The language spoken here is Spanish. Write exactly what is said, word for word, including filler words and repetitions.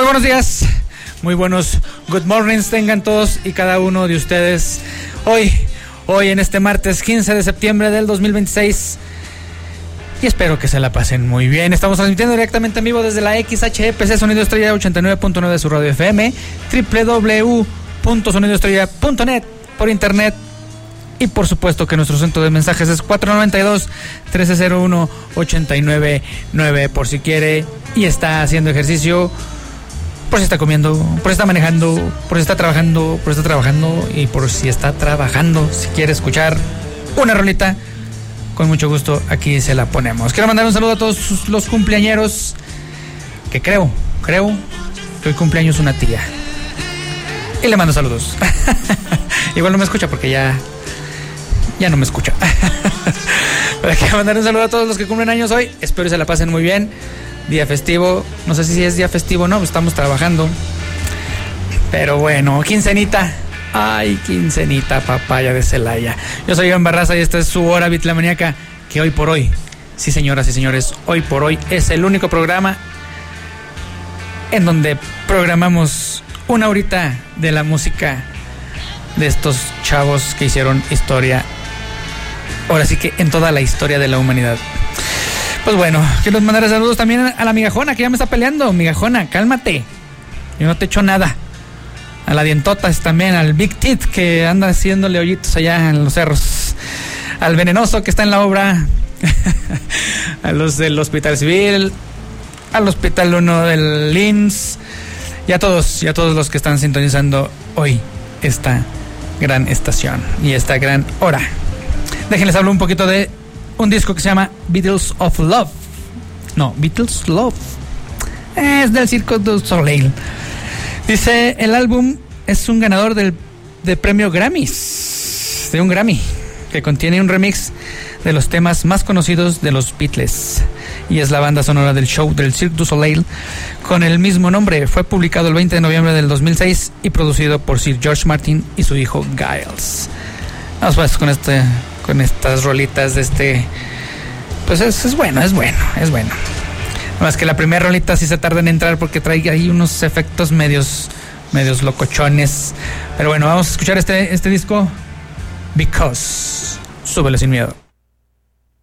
buenos días, muy buenos good mornings tengan todos y cada uno de ustedes. Hoy, hoy en este martes quince de septiembre del dos mil veintiséis. Y espero que se la pasen muy bien. Estamos transmitiendo directamente en vivo desde la X H E P C Sonido Estrella ochenta y nueve punto nueve de su radio F M, doble u doble u doble u punto sonido estrella punto net, por internet. Y por supuesto que nuestro centro de mensajes es cuatro nueve dos, uno tres cero uno, ocho nueve nueve, por si quiere y está haciendo ejercicio, por si está comiendo, por si está manejando, por si está trabajando, por si está trabajando y por si está trabajando. Si quiere escuchar una rolita, con mucho gusto aquí se la ponemos. Quiero mandar un saludo a todos los cumpleañeros, que creo, creo que hoy cumpleaños una tía. Y le mando saludos. Igual no me escucha porque ya... Ya no me escucha. Pero quiero mandar un saludo a todos los que cumplen años hoy. Espero que se la pasen muy bien. Día festivo. No sé si es día festivo o no, estamos trabajando. Pero bueno, quincenita. Ay, quincenita, papaya de Celaya. Yo soy Iván Barraza y esta es su hora bitlamaniaca. Que hoy por hoy, sí señoras y señores, hoy por hoy es el único programa en donde programamos una horita de la música de estos chavos que hicieron historia. Ahora sí que en toda la historia de la humanidad. Pues bueno, quiero mandar saludos también a la migajona que ya me está peleando. Migajona, cálmate. Yo no te echo nada. A la dientotas también, al Big Tit que anda haciéndole hoyitos allá en los cerros. Al venenoso que está en la obra. A los del Hospital Civil. Al Hospital uno del I M S S. Y a todos, y a todos los que están sintonizando hoy esta gran estación y esta gran hora. Déjenles hablar un poquito de un disco que se llama Beatles of Love. No, Beatles Love. Es del Cirque du Soleil. Dice, el álbum es un ganador del, del premio Grammys, de un Grammy, que contiene un remix de los temas más conocidos de los Beatles. Y es la banda sonora del show del Cirque du Soleil con el mismo nombre. Fue publicado el veinte de noviembre del dos mil seis y producido por Sir George Martin y su hijo Giles. Vamos pues con este, con estas rolitas de este. Pues es, es bueno, es bueno, es bueno. Más que la primera rolita sí se tarda en entrar porque trae ahí unos efectos medios, medios locochones. Pero bueno, vamos a escuchar este, este disco. Because. Súbele sin miedo.